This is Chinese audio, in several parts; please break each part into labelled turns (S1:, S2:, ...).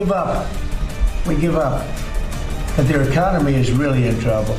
S1: give up. We give up. But their economy is really in trouble.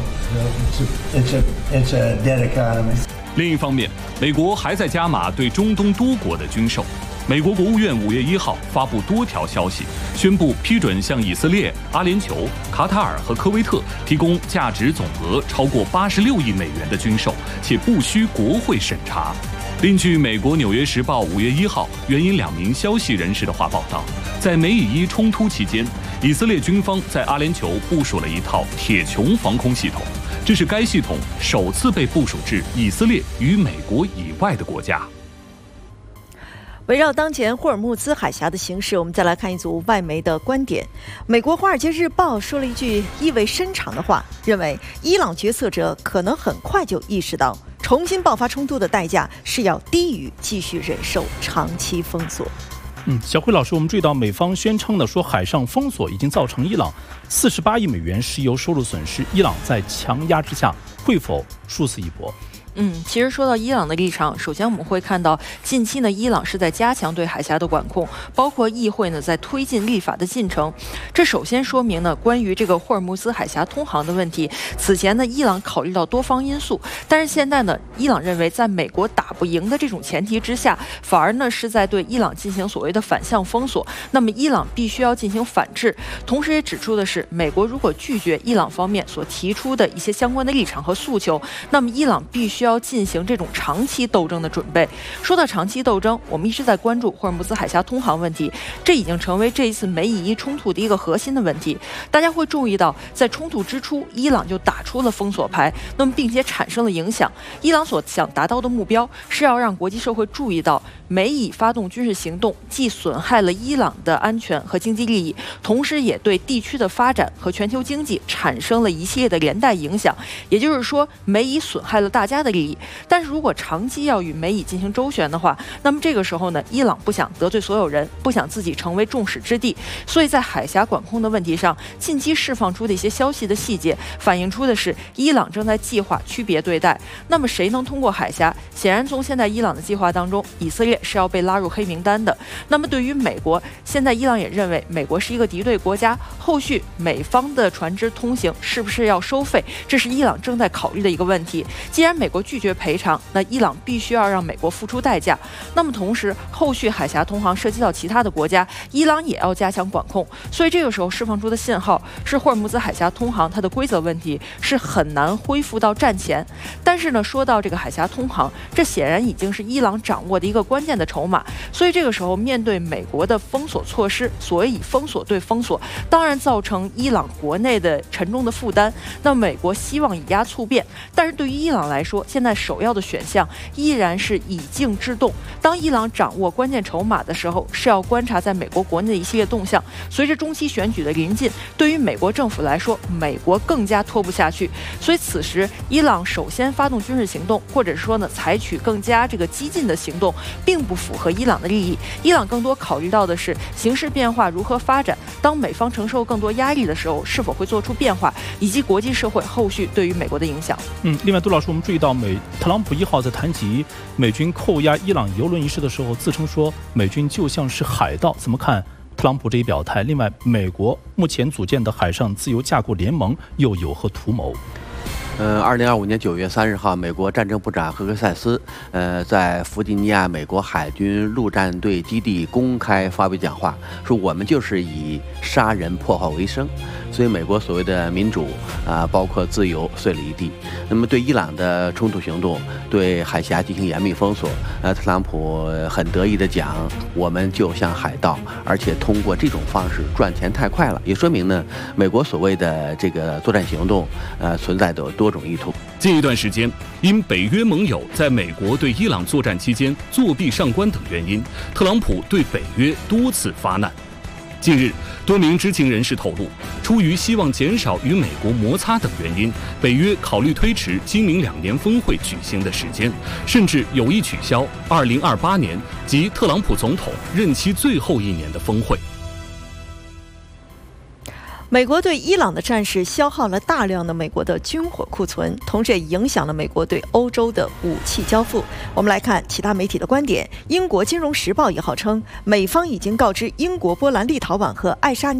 S1: It's a dead economy.
S2: 另一方面，美国还在加码对中东多国的军售。美国国务院5月1号发布多条消息，宣布批准向以色列、阿联酋、卡塔尔和科威特提供价值总额超过86亿美元的军售，且不需国会审查。另据美国《纽约时报》5月1号援引2名消息人士的话报道，在美以伊冲突期间，以色列军方在阿联酋部署了一套铁穹防空系统，这是该系统首次被部署至以色列与美国以外的国家。
S3: 围绕当前霍尔木兹海峡的形势，我们再来看一组外媒的观点。美国《华尔街日报》说了一句意味深长的话，认为伊朗决策者可能很快就意识到，重新爆发冲突的代价是要低于继续忍受长期封锁。
S4: 小辉老师，我们注意到美方宣称的说，海上封锁已经造成伊朗48亿美元石油收入损失，伊朗在强压之下会否殊死一搏？
S5: 其实说到伊朗的立场，首先我们会看到近期呢，伊朗是在加强对海峡的管控，包括议会呢在推进立法的进程。这首先说明呢，关于这个霍尔木兹海峡通航的问题，此前呢，伊朗考虑到多方因素，但是现在呢，伊朗认为在美国打不赢的这种前提之下，反而呢是在对伊朗进行所谓的反向封锁。那么伊朗必须要进行反制，同时也指出的是，美国如果拒绝伊朗方面所提出的一些相关的立场和诉求，那么伊朗必须要进行这种长期斗争的准备。说到长期斗争，我们一直在关注霍尔木兹海峡通航问题，这已经成为这一次美以伊冲突的一个核心的问题。大家会注意到，在冲突之初，伊朗就打出了封锁牌，那么并且产生了影响。伊朗所想达到的目标是要让国际社会注意到，美以发动军事行动既损害了伊朗的安全和经济利益，同时也对地区的发展和全球经济产生了一系列的连带影响。也就是说，美以损害了大家的利益。但是如果长期要与美以进行周旋的话，那么这个时候呢，伊朗不想得罪所有人，不想自己成为众矢之的，所以在海峡管控的问题上，近期释放出的一些消息的细节，反映出的是伊朗正在计划区别对待。那么谁能通过海峡？显然从现在伊朗的计划当中，以色列是要被拉入黑名单的。那么对于美国，现在伊朗也认为美国是一个敌对国家，后续美方的船只通行是不是要收费，这是伊朗正在考虑的一个问题。既然美国拒绝赔偿，那伊朗必须要让美国付出代价。那么同时，后续海峡通航涉及到其他的国家，伊朗也要加强管控。所以这个时候释放出的信号是，霍尔木兹海峡通航它的规则问题是很难恢复到战前。但是呢，说到这个海峡通航，这显然已经是伊朗掌握的一个关键的筹码。所以这个时候面对美国的封锁措施，所谓以封锁对封锁，当然造成伊朗国内的沉重的负担。那美国希望以压促变，但是对于伊朗来说，现在首要的选项依然是以静制动。当伊朗掌握关键筹码的时候，是要观察在美国国内的一系列动向。随着中期选举的临近，对于美国政府来说，美国更加拖不下去。所以此时，伊朗首先发动军事行动，或者说呢，采取更加这个激进的行动，并不符合伊朗的利益。伊朗更多考虑到的是形势变化如何发展，当美方承受更多压力的时候，是否会做出变化，以及国际社会后续对于美国的影响。
S4: 另外，杜老师，我们注意到特朗普1号在谈及美军扣押伊朗邮轮一事的时候，自称说美军就像是海盗。怎么看特朗普这一表态？另外，美国目前组建的海上自由架构联盟又有何图谋
S6: ？2025年9月3日号，美国战争部长赫克塞斯在弗吉尼亚美国海军陆战队基地公开发表讲话，说我们就是以杀人破坏为生，所以美国所谓的民主包括自由碎了一地。那么对伊朗的冲突行动，对海峡进行严密封锁，特朗普很得意地讲，我们就像海盗，而且通过这种方式赚钱太快了，也说明呢，美国所谓的这个作战行动存在的多种意图。
S2: 近一段时间，因北约盟友在美国对伊朗作战期间作弊上官等原因，特朗普对北约多次发难。近日，多名知情人士透露，出于希望减少与美国摩擦等原因，北约考虑推迟今明2年峰会举行的时间，甚至有意取消2028年即特朗普总统任期最后1年的峰会。
S3: 美国对伊朗的战事消耗了大量的美国的军火库存，同时也影响了美国对欧洲的武器交付。我们来看其他媒体的观点。英国《金融时报》1号称，美方已经告知英国、波兰、立陶宛和爱沙尼